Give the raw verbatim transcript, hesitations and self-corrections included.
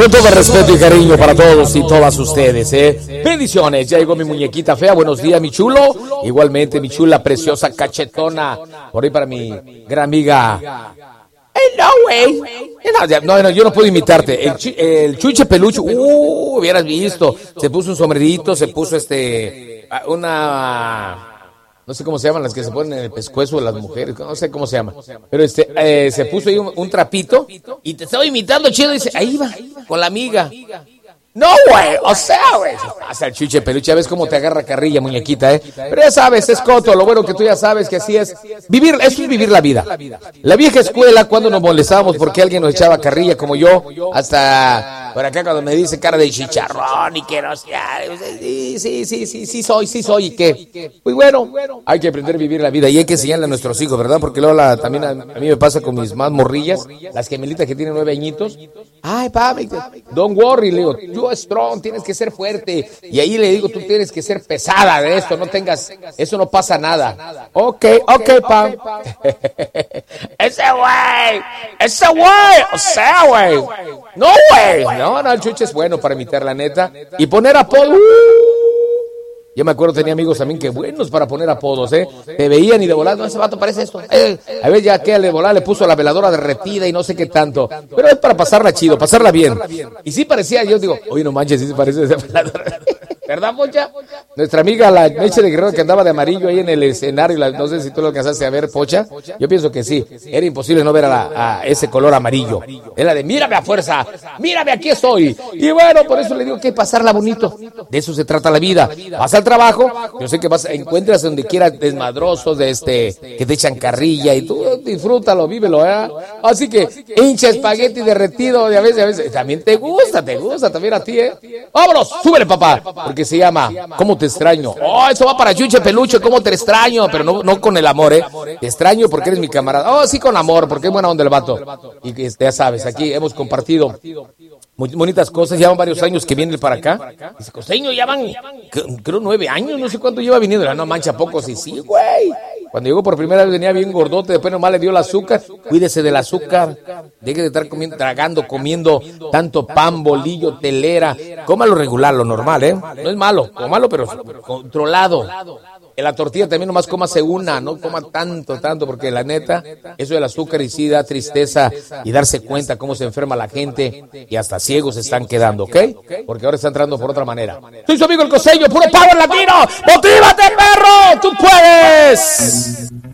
Con todo el respeto y cariño para todos y todas ustedes, ¿eh? Bendiciones, ya llegó mi muñequita fea. Buenos días, mi chulo. Igualmente, mi chula, preciosa, cachetona. Por ahí para mi gran amiga. Hello, güey. No, no, yo no puedo imitarte. El, chi, el Chuche Peluche, uh, hubieras visto. Se puso un sombrerito, se puso este, una... No sé cómo se llaman las que se ponen en el pescuezo de las mujeres, no sé cómo se llama. Pero este, eh, se puso ahí un, un trapito y te estaba imitando chido. Y dice, ahí va, con la amiga. No, güey, o sea, güey. Hasta el Chuche Peluche, ya ves cómo te agarra carrilla, muñequita, ¿eh? Pero ya sabes, es coto, lo bueno que tú ya sabes que así es. Vivir, eso es vivir la vida. La vieja escuela, cuando nos molestábamos porque alguien nos echaba carrilla, como yo, hasta por acá cuando me dice cara de chicharrón y que no sea. Sí, sí, sí, sí, sí soy, sí soy, ¿y qué? Pues bueno, hay que aprender a vivir la vida y hay que enseñarle a nuestros hijos, ¿verdad? Porque luego la, también a, a mí me pasa con mis más morrillas, las gemelitas que tienen nueve añitos. Ay, papi, don't worry, le digo, you are strong, tienes que ser fuerte. Y ahí le digo, tú tienes que ser pesada de esto, no tengas, eso no pasa nada. Ok, ok, pam. Ese güey, ese güey, o sea, güey. No, güey. No, no, el Chuche es bueno para imitar la neta. Y poner apodo. Yo me acuerdo, tenía amigos también que buenos para poner apodos, ¿eh? Te veían y de volada, no, ese vato parece esto. Eh, a ver, ya que de volada le puso la veladora derretida y no sé qué tanto. Pero es para pasarla chido, pasarla bien. Y sí parecía, yo digo, oye, no manches, sí se parece a esa veladora. ¿Verdad, Pocha? Nuestra amiga, la Meche de Guerrero, que andaba de amarillo ahí en el escenario, la, no sé si tú lo alcanzaste a ver, Pocha. Yo pienso que sí. Era imposible no ver a, la, a ese color amarillo. Era de, mírame a fuerza, mírame, aquí estoy. Y bueno, por eso le digo que hay que pasarla bonito. De eso se trata la vida. Vas al trabajo, yo sé que vas, encuentras donde quiera desmadrosos, de este, que te echan carrilla y tú disfrútalo, vívelo, ¿eh? Así que, hincha espagueti derretido, de a veces, a veces, también te gusta, te gusta también a ti, ¿eh? Vámonos, súbele, papá. Porque se llama ¿Cómo te extraño? Oh, eso va para Chuche Peluche, ¿cómo te extraño? Pero no, no con el amor, ¿eh? Te extraño porque eres mi camarada. Oh, sí, con amor, porque es buena onda el vato. Y que ya sabes, aquí hemos compartido muy bonitas cosas. Llevan varios años que viene para acá. Dice, costeño, ya van, creo, nueve años, no sé cuánto lleva viniendo. No mancha, poco, sí, sí, güey. Cuando llegó por primera vez venía bien gordote, después nomás le dio el azúcar. Cuídese del azúcar. Deje de estar comiendo, tragando, comiendo tanto pan, bolillo, telera. Cómalo regular, lo normal, ¿eh? No es malo, cómalo, pero controlado. En la tortilla también nomás cómase una, no coma tanto, tanto, porque la neta, eso del azúcar y sí da tristeza y darse cuenta cómo se enferma la gente y hasta ciegos se están quedando, ¿ok? Porque ahora está entrando por otra manera. Soy su amigo el costeño, puro power latino. ¡Motívate, perro! ¡Tú puedes!